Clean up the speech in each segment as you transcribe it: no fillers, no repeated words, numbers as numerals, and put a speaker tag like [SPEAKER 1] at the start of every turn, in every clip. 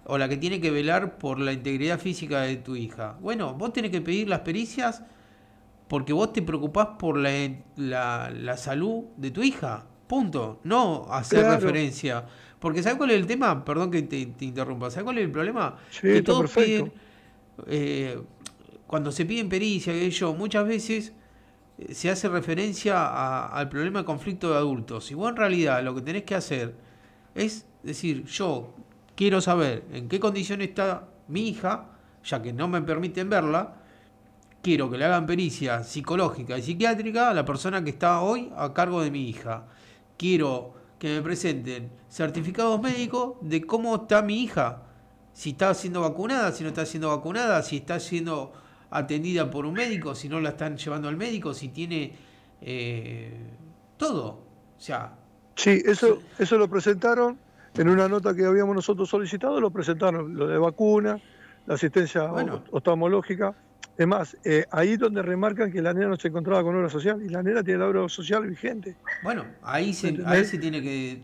[SPEAKER 1] o la que tiene que velar por la integridad física de tu hija. Bueno, vos tenés que pedir las pericias porque vos te preocupás por la salud de tu hija. Punto. No hacer
[SPEAKER 2] Claro,
[SPEAKER 1] referencia. Porque ¿sabes cuál es el tema? Perdón que te interrumpa. ¿Sabes cuál es el problema?
[SPEAKER 2] sí,
[SPEAKER 1] Que
[SPEAKER 2] está
[SPEAKER 1] todos piden,
[SPEAKER 2] perfecto.
[SPEAKER 1] eh, cuando se piden pericia, que yo, muchas veces se hace referencia al problema de conflicto de adultos. Y vos en realidad lo que tenés que hacer es decir, yo quiero saber en qué condición está mi hija, ya que no me permiten verla, quiero que le hagan pericia psicológica y psiquiátrica a la persona que está hoy a cargo de mi hija. Quiero que me presenten certificados médicos de cómo está mi hija. Si está siendo vacunada, si no está siendo vacunada, si está siendo atendida por un médico, si no la están llevando al médico, si tiene eh, todo. O sea,
[SPEAKER 2] Sí, eso lo presentaron en una nota que habíamos nosotros solicitado, lo presentaron, lo de vacuna, la asistencia
[SPEAKER 1] bueno,
[SPEAKER 2] oftalmológica. Es más, ahí donde remarcan que la nena no se encontraba con obra social, y la nena tiene la obra social vigente,
[SPEAKER 1] bueno,
[SPEAKER 2] ¿me
[SPEAKER 1] ahí
[SPEAKER 2] entendés?
[SPEAKER 1] se tiene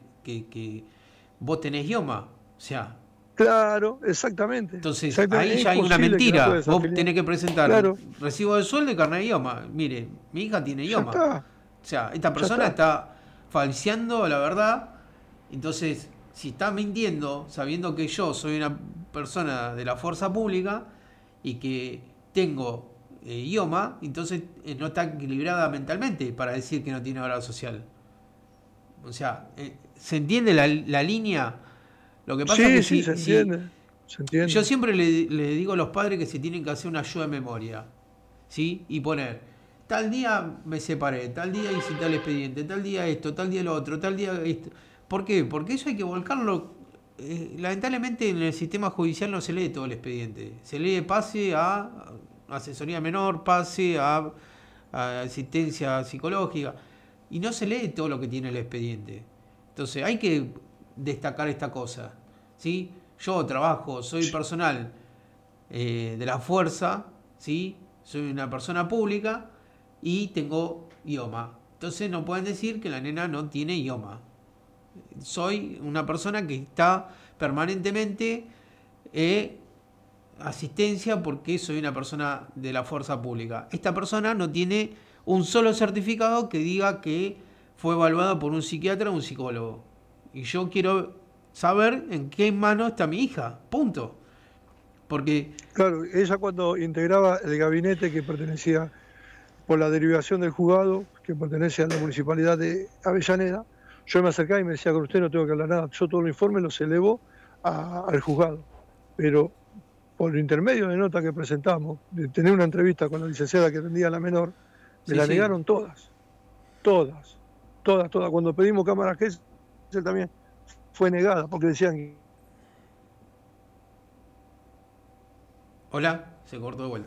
[SPEAKER 1] que vos tenés idioma. O sea,
[SPEAKER 2] Claro, exactamente,
[SPEAKER 1] entonces, ahí
[SPEAKER 2] exactamente. Es
[SPEAKER 1] ya hay una
[SPEAKER 2] imposible que la
[SPEAKER 1] mentira.
[SPEAKER 2] puedas
[SPEAKER 1] Vos
[SPEAKER 2] afiliar.
[SPEAKER 1] tenés que presentar
[SPEAKER 2] Claro,
[SPEAKER 1] recibo de sueldo y carnet de idioma. Mire, mi hija tiene
[SPEAKER 2] ya
[SPEAKER 1] idioma.
[SPEAKER 2] está,
[SPEAKER 1] O sea, esta
[SPEAKER 2] ya
[SPEAKER 1] persona
[SPEAKER 2] está.
[SPEAKER 1] está falseando la verdad. Entonces, si está mintiendo, sabiendo que yo soy una persona de la fuerza pública y que tengo idioma, entonces no está equilibrada mentalmente para decir que no tiene obra social. O sea, ¿se entiende la línea? Lo que pasa es que
[SPEAKER 2] Sí, sí, se entiende, se
[SPEAKER 1] yo
[SPEAKER 2] entiende.
[SPEAKER 1] siempre le digo a los padres que se tienen que hacer una ayuda de memoria, ¿sí? Y poner, tal día me separé, tal día hice tal expediente, tal día esto, tal día lo otro, tal día esto. ¿Por qué? Porque eso hay que volcarlo. Lamentablemente en el sistema judicial no se lee todo el expediente. Se lee pase a asesoría menor, pase a asistencia psicológica. Y no se lee todo lo que tiene el expediente. Entonces hay que destacar esta cosa. ¿Sí? Yo trabajo, soy personal de la fuerza, ¿sí? Soy una persona pública y tengo idioma. Entonces no pueden decir que la nena no tiene idioma. Soy una persona que está permanentemente asistencia porque soy una persona de la fuerza pública. Esta persona no tiene un solo certificado que diga que fue evaluada por un psiquiatra o un psicólogo. Y yo quiero saber en qué mano está mi hija. Punto. Porque,
[SPEAKER 2] Claro, ella cuando integraba el gabinete que pertenecía por la derivación del juzgado, que pertenece a la municipalidad de Avellaneda, yo me acercaba y me decía, con usted no tengo que hablar nada, yo todos los informes los elevo al juzgado. Pero por intermedio de nota que presentamos, de tener una entrevista con la licenciada que atendía a la menor, me
[SPEAKER 1] sí,
[SPEAKER 2] la
[SPEAKER 1] sí.
[SPEAKER 2] negaron todas, todas, todas, todas. Cuando pedimos cámara Gesell también fue negada, porque decían que
[SPEAKER 1] Hola, se cortó de vuelta.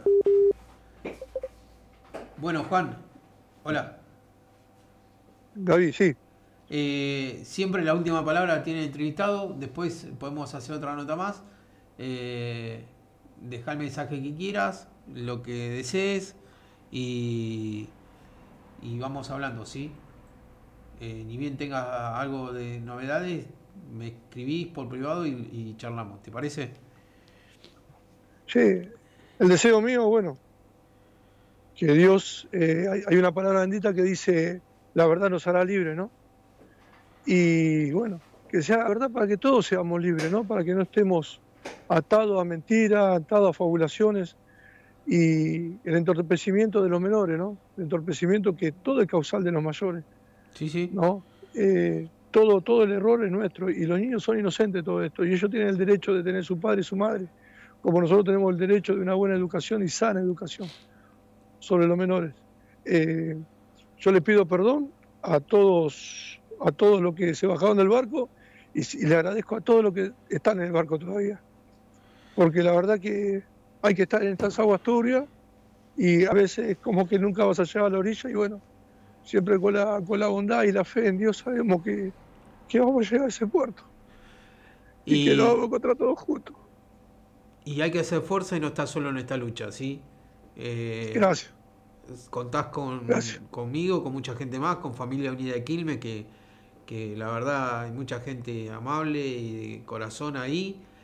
[SPEAKER 1] Bueno, Juan, hola.
[SPEAKER 2] Gaby, sí,
[SPEAKER 1] Siempre la última palabra tiene el entrevistado. Después podemos hacer otra nota más. Eh, Deja el mensaje que quieras, lo que desees y, y vamos hablando, ¿sí? Ni bien tengas algo de novedades, me escribís por privado y charlamos. ¿Te parece?
[SPEAKER 2] sí, el deseo mío, bueno, que Dios, hay una palabra bendita que dice, la verdad nos hará libres, ¿no? Y bueno, que sea la verdad para que todos seamos libres, ¿no? Para que no estemos atados a mentiras, atados a fabulaciones y el entorpecimiento de los menores, ¿no? El entorpecimiento que todo es causal de los mayores,
[SPEAKER 1] Sí, sí.
[SPEAKER 2] ¿no? Todo el error es nuestro y los niños son inocentes de todo esto y ellos tienen el derecho de tener su padre y su madre, como nosotros tenemos el derecho de una buena educación y sana educación sobre los menores. Eh, yo le pido perdón a todos los que se bajaron del barco y le agradezco a todos los que están en el barco todavía, porque la verdad que hay que estar en estas aguas turbias y a veces como que nunca vas a llegar a la orilla y bueno, siempre con la bondad y la fe en Dios sabemos que vamos a llegar a ese puerto y que lo
[SPEAKER 1] Y,
[SPEAKER 2] vamos contra todos juntos.
[SPEAKER 1] y hay que hacer fuerza y no estar solo en esta lucha, ¿sí? Eh,
[SPEAKER 2] Gracias,
[SPEAKER 1] Contás
[SPEAKER 2] gracias.
[SPEAKER 1] conmigo, con mucha gente más, con Familia Unida de Quilmes, que la verdad hay mucha gente amable y de corazón ahí.